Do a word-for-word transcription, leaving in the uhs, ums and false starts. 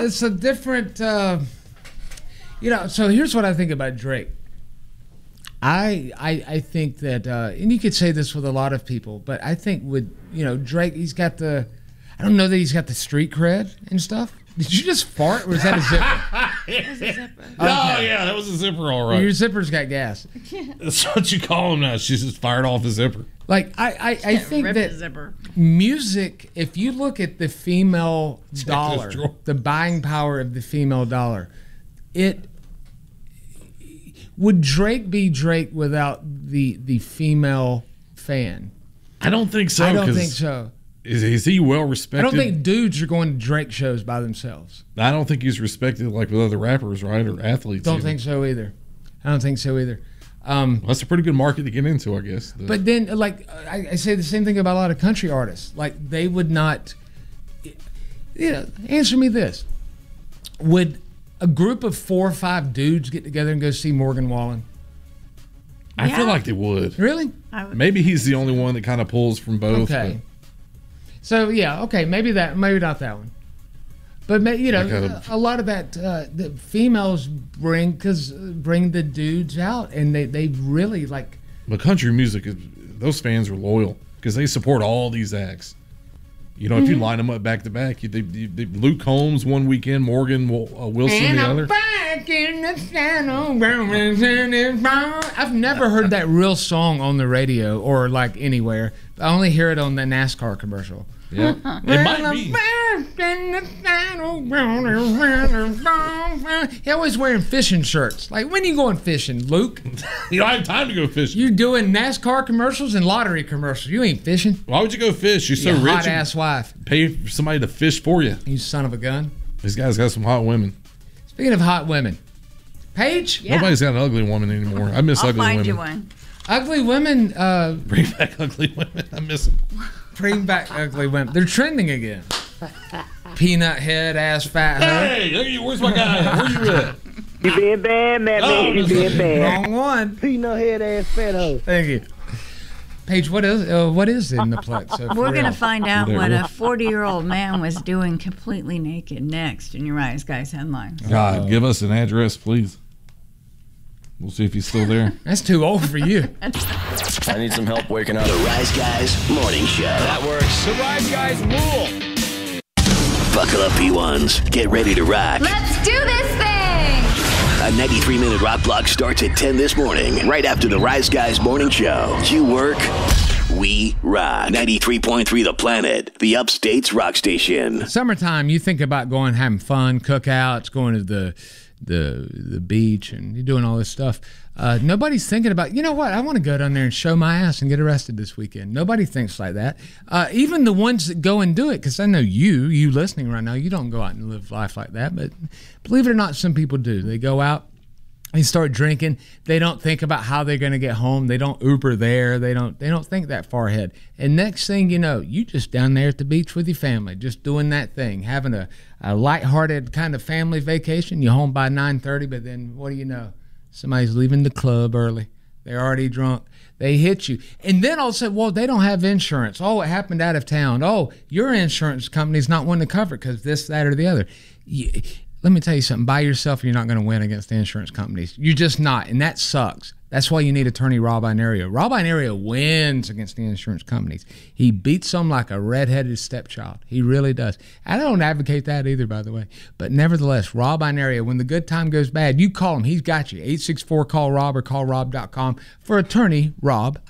it's a different, uh, you know. So here's what I think about Drake. I I, I think that, uh, and you could say this with a lot of people, but I think with you know Drake, he's got the. I don't know that he's got the street cred and stuff. Did you just fart, or was that a zipper? It was a zipper. Okay. Oh, yeah, that was a zipper, all right. Your zipper's got gas. That's what you call him now. She's just fired off a zipper. Like, I, I, I think Rip that the zipper. music, if you look at the female dollar, the buying power of the female dollar, it would Drake be Drake without the the female fan? I don't think so. I don't think so. Is, is he well respected? I don't think dudes are going to Drake shows by themselves. I don't think he's respected like with other rappers, right, or athletes. Don't even. think so either. I don't think so either. Um, well, that's a pretty good market to get into, I guess. The, but then, like I, I say, the same thing about a lot of country artists. Like they would not. You know, answer me this: would a group of four or five dudes get together and go see Morgan Wallen? I Yeah. feel like they would. Really? I would. Maybe he's the only one that kind of pulls from both. Okay. So yeah, okay, maybe that, maybe not that one, but ma- you know, Like a- a, a lot of that uh, the females bring because bring the dudes out, and they they really like. But country music, is, those fans are loyal because they support all these acts. You know, if you line them up back to back, you, they, they, they, Luke Combs one weekend, Morgan uh, Wilson And the I'm other. back in the saddle, I've never heard that real song on the radio or like anywhere. I only hear it on the NASCAR commercial. Yeah, it might be. He always wearing fishing shirts. Like, when you going fishing, Luke? You don't have time to go fishing. You doing NASCAR commercials and lottery commercials. You ain't fishing. Why would you go fish? You're so You rich. hot you ass wife. Pay for somebody to fish for you. You son of a gun. This guy's got some hot women. Speaking of hot women, Paige? Yeah. Nobody's got an ugly woman anymore. I miss I'll ugly find women. you one. Ugly women, uh, Bring back ugly women. I miss them. bring back ugly women. They're trending again. Peanut head, ass fat hoe. Hey, look at you. Where's my guy? Where you at? You being bad, man, Oh, man. You being bad. Wrong one. Peanut head ass fat hoe. Thank you. Paige, what is uh, what is in the plex? Uh, for We're going to real? find out There what we a go. forty-year-old man was doing completely naked next in Uriah's Guys headlines. God, give us an address, please. We'll see if he's still there. That's too old for you. I need some help waking up. The Rise Guys Morning Show. That works. The Rise Guys rule. Buckle up, P ones. Get ready to rock. Let's do this thing! A ninety-three minute rock block starts at ten this morning, right after the Rise Guys Morning Show. You work, we rock. ninety-three point three The Planet, the upstate's rock station. Summertime, you think about going having fun, cookouts, going to the the the beach, and you're doing all this stuff. Uh, nobody's thinking about, you know what, I want to go down there and show my ass and get arrested this weekend. Nobody thinks like that. Uh, even the ones that go and do it, because I know you, you listening right now, you don't go out and live life like that. But believe it or not, some people do. They go out, they start drinking. They don't think about how they're going to get home. They don't Uber there. They don't. They don't think that far ahead. And next thing you know, you just down there at the beach with your family, just doing that thing, having a, a lighthearted kind of family vacation. You're home by nine thirty, but then what do you know? Somebody's leaving the club early. They're already drunk. They hit you. And then all of a sudden, well, they don't have insurance. Oh, it happened out of town. Oh, your insurance company's not wanting to cover it because this, that, or the other. You, let me tell you something. By yourself, you're not going to win against the insurance companies. You're just not, and that sucks. That's why you need attorney Rob Inario. Rob Inario wins against the insurance companies. He beats them like a redheaded stepchild. He really does. I don't advocate that either, by the way. But nevertheless, Rob Inario, when the good time goes bad, you call him. He's got you. eight six four, call Rob or call rob dot com for attorney Rob